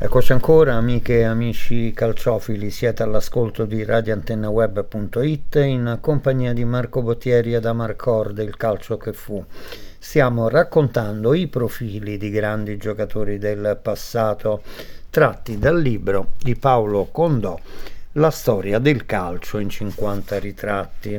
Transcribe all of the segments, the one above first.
Eccoci ancora, amiche e amici calciofili, siete all'ascolto di radioantennaweb.it in compagnia di Marco Bottieri ed Amarcord, il calcio che fu. Stiamo raccontando i profili di grandi giocatori del passato, tratti dal libro di Paolo Condò, La storia del calcio in 50 ritratti.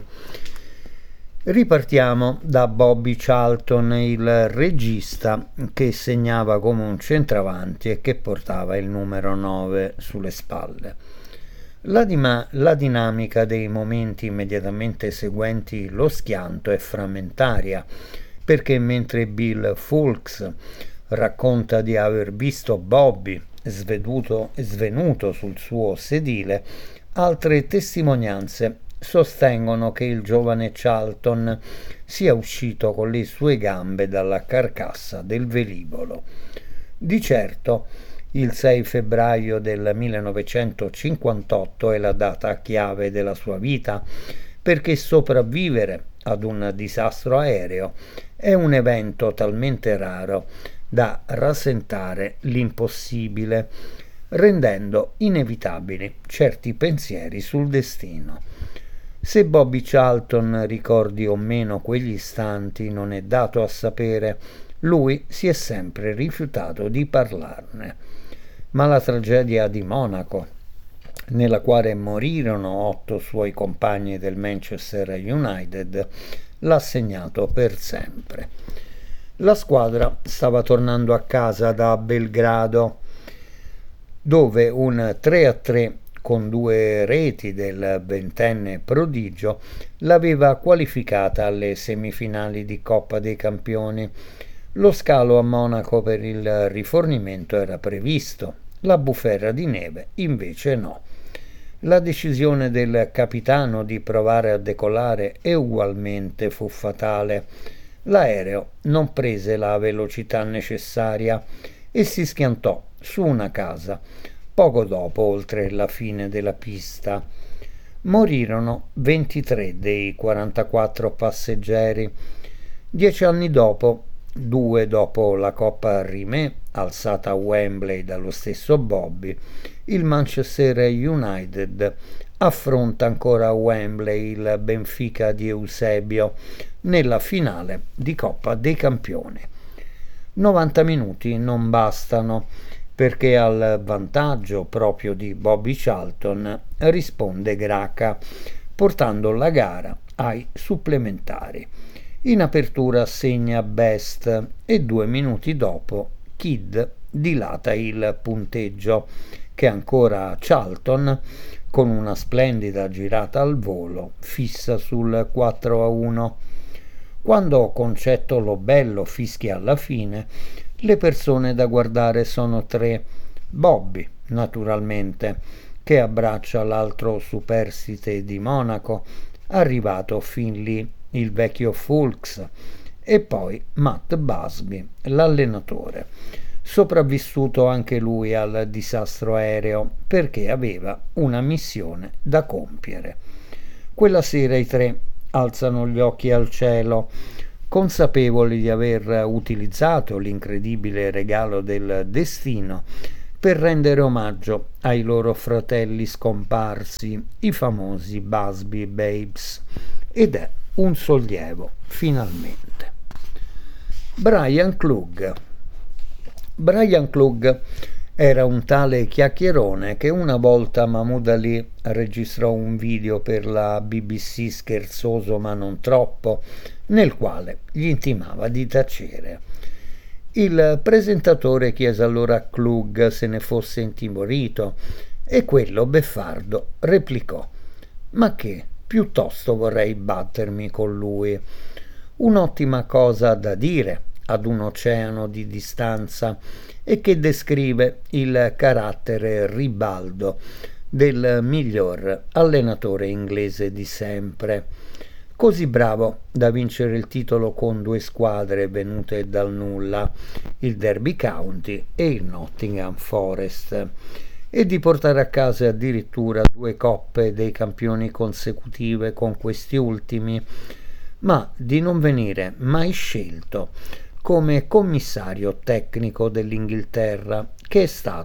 Ripartiamo da Bobby Charlton, il regista che segnava come un centravanti e che portava il numero 9 sulle spalle. La dinamica dei momenti immediatamente seguenti lo schianto è frammentaria, perché mentre Bill Fulks racconta di aver visto Bobby svenuto sul suo sedile, altre testimonianze sostengono che il giovane Charlton sia uscito con le sue gambe dalla carcassa del velivolo. Di certo, il 6 febbraio del 1958 è la data chiave della sua vita, perché sopravvivere ad un disastro aereo è un evento talmente raro da rasentare l'impossibile, rendendo inevitabili certi pensieri sul destino. Se Bobby Charlton ricordi o meno quegli istanti non è dato a sapere, lui si è sempre rifiutato di parlarne. Ma la tragedia di Monaco, nella quale morirono 8 suoi compagni del Manchester United, l'ha segnato per sempre. La squadra stava tornando a casa da Belgrado, dove un 3-3 con 2 reti del ventenne prodigio l'aveva qualificata alle semifinali di Coppa dei Campioni. Lo scalo a Monaco per il rifornimento era previsto, la bufera di neve invece no. La decisione del capitano di provare a decollare ugualmente fu fatale. L'aereo non prese la velocità necessaria e si schiantò su una casa poco dopo, oltre la fine della pista. Morirono 23 dei 44 passeggeri. 10 anni dopo, 2 dopo la Coppa Rimè, alzata a Wembley dallo stesso Bobby, il Manchester United affronta ancora a Wembley il Benfica di Eusebio nella finale di Coppa dei Campioni. 90 minuti non bastano, perché al vantaggio proprio di Bobby Charlton risponde Graca, portando la gara ai supplementari. In apertura segna Best e 2 minuti dopo Kidd dilata il punteggio, che ancora Charlton, con una splendida girata al volo, fissa sul 4-1. Quando Concetto Lobello fischia alla fine, le persone da guardare sono 3. Bobby, naturalmente, che abbraccia l'altro superstite di Monaco, arrivato fin lì, il vecchio Fulks, e poi Matt Busby, l'allenatore, sopravvissuto anche lui al disastro aereo perché aveva una missione da compiere. Quella sera i 3 alzano gli occhi al cielo, consapevoli di aver utilizzato l'incredibile regalo del destino per rendere omaggio ai loro fratelli scomparsi, i famosi Busby Babes, ed è un sollievo, finalmente. Brian Clough era un tale chiacchierone che una volta Mahmoud Ali registrò un video per la BBC, scherzoso ma non troppo, nel quale gli intimava di tacere. Il presentatore chiese allora a Clough se ne fosse intimorito e quello, beffardo, replicò: «Ma che, piuttosto vorrei battermi con lui. Un'ottima cosa da dire ad un oceano di distanza e che descrive il carattere ribaldo del miglior allenatore inglese di sempre, così bravo da vincere il titolo con 2 squadre venute dal nulla, il Derby County e il Nottingham Forest, e di portare a casa addirittura 2 coppe dei campioni consecutive con questi ultimi, ma di non venire mai scelto come commissario tecnico dell'Inghilterra, che è stato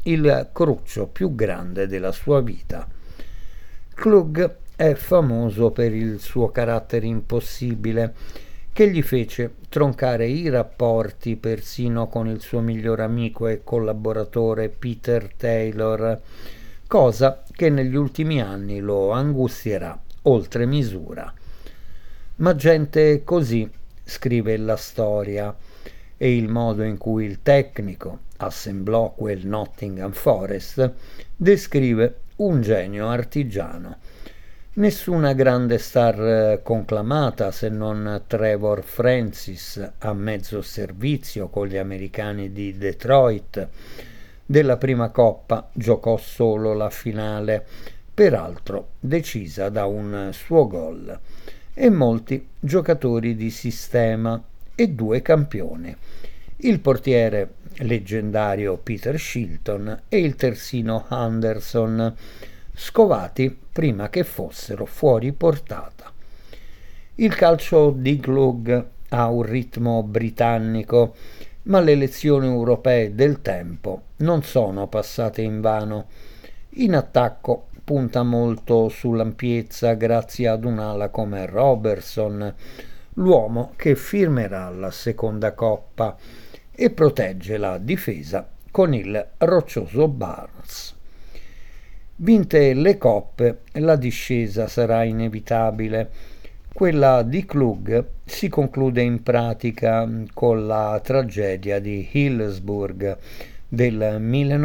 il cruccio più grande della sua vita. Klug è famoso per il suo carattere impossibile, che gli fece troncare i rapporti persino con il suo miglior amico e collaboratore Peter Taylor, cosa che negli ultimi anni lo angustierà oltre misura. Ma gente così scrive la storia, e il modo in cui il tecnico assemblò quel Nottingham Forest descrive un genio artigiano. Nessuna grande star conclamata, se non Trevor Francis a mezzo servizio con gli americani di Detroit, della prima coppa giocò solo la finale, peraltro decisa da un suo gol, e molti giocatori di sistema e 2 campioni, il portiere leggendario Peter Shilton e il terzino Anderson, scovati prima che fossero fuori portata. Il calcio di Klug ha un ritmo britannico, ma le elezioni europee del tempo non sono passate invano. In attacco punta molto sull'ampiezza grazie ad un'ala come Robertson, l'uomo che firmerà la seconda coppa, e protegge la difesa con il roccioso Barnes. Vinte le coppe, la discesa sarà inevitabile. Quella di Klug si conclude in pratica con la tragedia di Hillsborough del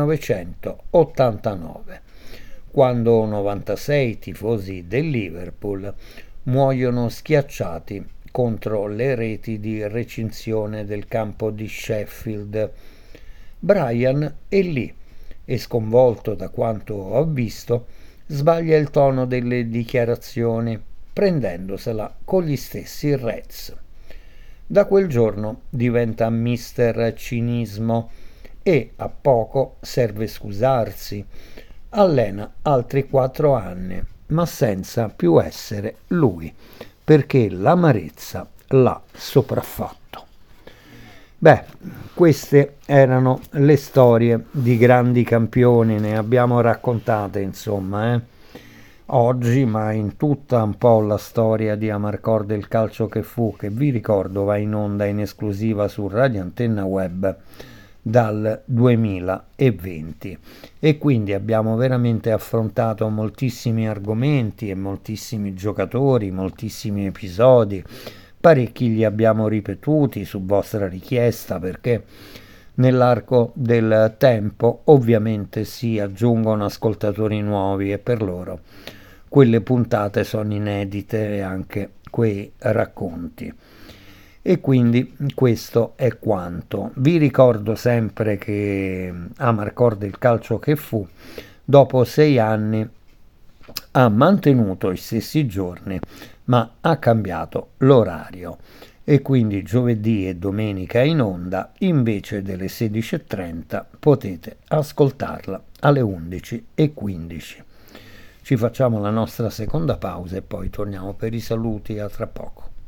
1989, quando 96 tifosi del Liverpool muoiono schiacciati contro le reti di recinzione del campo di Sheffield. Brian è lì e, sconvolto da quanto ha visto, sbaglia il tono delle dichiarazioni, prendendosela con gli stessi Reds. Da quel giorno diventa Mister Cinismo e a poco serve scusarsi. Allena altri 4 anni, ma senza più essere lui, perché l'amarezza l'ha sopraffatto. Beh, queste erano le storie di grandi campioni, ne abbiamo raccontate insomma, oggi, ma in tutta un po' la storia di Amarcord del calcio che fu, che vi ricordo va in onda in esclusiva su Radio Antenna Web dal 2020, e quindi abbiamo veramente affrontato moltissimi argomenti e moltissimi giocatori, moltissimi episodi. Parecchi li abbiamo ripetuti su vostra richiesta, perché nell'arco del tempo ovviamente si aggiungono ascoltatori nuovi e per loro quelle puntate sono inedite e anche quei racconti. E quindi questo è quanto. Vi ricordo sempre che Amarcord il calcio che fu, dopo 6 anni, ha mantenuto i stessi giorni, ma ha cambiato l'orario, e quindi giovedì e domenica in onda, invece delle 16:30, potete ascoltarla alle 11:15. Ci facciamo la nostra seconda pausa e poi torniamo per i saluti. A tra poco.